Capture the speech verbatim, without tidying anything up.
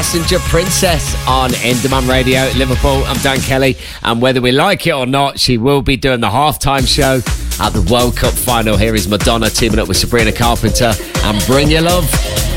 Passenger Princess on In Demand Radio Liverpool. I'm Dan Kelly, and whether we like it or not, she will be doing the halftime show at the World Cup final. Here is Madonna teaming up with Sabrina Carpenter and Bring Your Love.